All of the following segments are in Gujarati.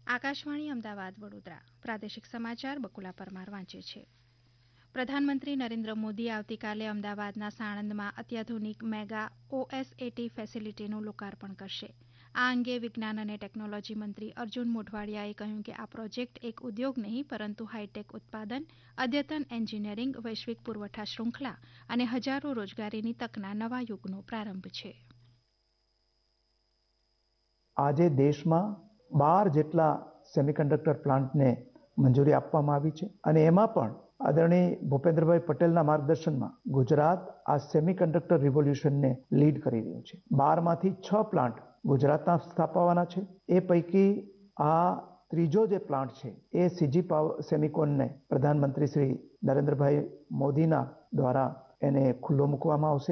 આકાશવાણી અમદાવાદ વડોદરા પ્રાદેશિક સમાચાર બકુલા પરમાર વાંચે છે. પ્રધાનમંત્રી નરેન્દ્ર મોદી આવતીકાલે અમદાવાદના સાણંદમાં અત્યાધુનિક મેગા ઓએસએટી ફેસિલિટીનું લોકાર્પણ કરશે. આ અંગે વિજ્ઞાન અને ટેકનોલોજી મંત્રી અર્જુન મોઢવાડિયાએ કહ્યું કે આ પ્રોજેક્ટ એક ઉદ્યોગ નહીં પરંતુ હાઈટેક ઉત્પાદન, અદ્યતન એન્જિનિયરિંગ, વૈશ્વિક પુરવઠા શૃંખલા અને હજારો રોજગારીની તકના નવા યુગનો પ્રારંભ છે. આજે દેશમાં 12 જેટલા સેમિકન્ડક્ટર પ્લાન્ટને મંજૂરી આપવામાં આવી છે અને એમાં પણ આદરણીય ભૂપેન્દ્રભાઈ પટેલના માર્ગદર્શનમાં ગુજરાત આ સેમિકન્ડક્ટર રિવોલ્યુશનને લીડ કરી રહ્યું છે. 12માંથી 6 પ્લાન્ટ ગુજરાતના સ્થાપવાના છે. એ પૈકી આ ત્રીજો જે પ્લાન્ટ છે એ સીજી સેમિકોનને પ્રધાનમંત્રી શ્રી નરેન્દ્રભાઈ મોદીના દ્વારા એને ખુલ્લો મૂકવામાં આવશે.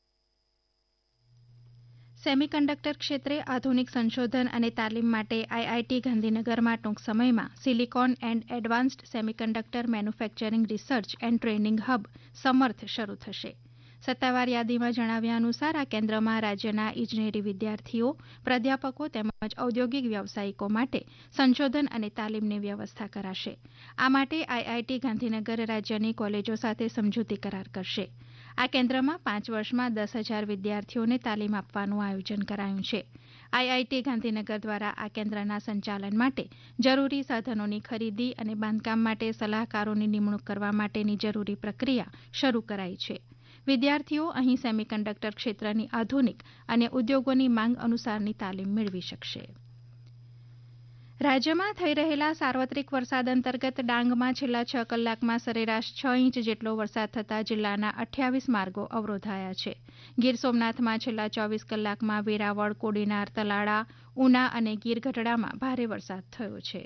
સેમિકન્ડક્ટર ક્ષેત્રે આધુનિક સંશોધન અને તાલીમ માટે આઈઆઈટી ગાંધીનગરમાં ટૂંક સમયમાં silicon and advanced semiconductor manufacturing research and training hub સમર્થ શરૂ થશે. સત્તાવાર યાદીમાં જણાવ્યા અનુસાર આ કેન્દ્રમાં રાજ્યના ઇજનેરી વિદ્યાર્થીઓ, પ્રાધ્યાપકો તેમજ ઔદ્યોગિક વ્યવસાયિકો માટે સંશોધન અને તાલીમની વ્યવસ્થા કરાશે. આ માટે આઈઆઈટી ગાંધીનગર રાજ્યની કોલેજો સાથે સમજૂતી કરાર કરશે. આ કેન્દ્રમાં 5 વર્ષમાં 10,000 વિદ્યાર્થીઓને તાલીમ આપવાનું આયોજન કરાયું છે. આઈઆઈટી ગાંધીનગર દ્વારા આ કેન્દ્રના સંચાલન માટે જરૂરી સાધનોની ખરીદી અને બાંધકામ માટે સલાહકારોની નિમણૂક કરવા માટેની જરૂરી પ્રક્રિયા શરૂ કરાઈ છે. વિદ્યાર્થીઓ અહીં સેમિકન્ડક્ટર ક્ષેત્રની આધુનિક અને ઉદ્યોગોની માંગ અનુસારની તાલીમ મેળવી શકશે. રાજ્યમાં થઈ રહેલા સાર્વત્રિક વરસાદ અંતર્ગત ડાંગમાં છેલ્લા 6 કલાકમાં સરેરાશ 6 ઇંચ જેટલો વરસાદ થતાં જિલ્લાના 28 માર્ગો અવરોધાયા છે. ગીર સોમનાથમાં છેલ્લા 24 કલાકમાં વેરાવળ, કોડીનાર, તલાળા, ઉના અને ગીર ગઢડામાં ભારે વરસાદ થયો છે.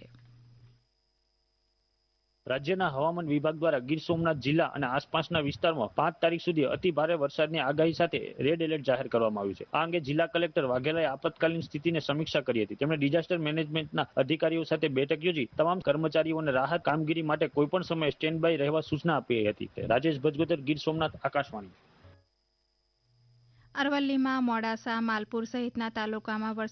રાજ્યના હવામાન વિભાગ દ્વારા ગીર સોમનાથ જિલ્લા અને આસપાસના વિસ્તારમાં 5 તારીખ સુધી અતિ ભારે વરસાદની આગાહી સાથે રેડ એલર્ટ જાહેર કરવામાં આવ્યું છે. આ અંગે જિલ્લા કલેક્ટર વાઘેલાએ આપતકાલીન સ્થિતિની સમીક્ષા કરી હતી. તેમણે ડિઝાસ્ટર મેનેજમેન્ટના અધિકારીઓ સાથે બેઠક યોજી તમામ કર્મચારીઓને રાહત કામગીરી માટે કોઈપણ સમયે સ્ટેન્ડ બાય રહેવા સૂચના આપી હતી. રાજેશ ભજગોદર, ગીર સોમનાથ, આકાશવાણી. અરવલ્લીમાં મોડાસા, માલપુર સહિતના તાલુકામાં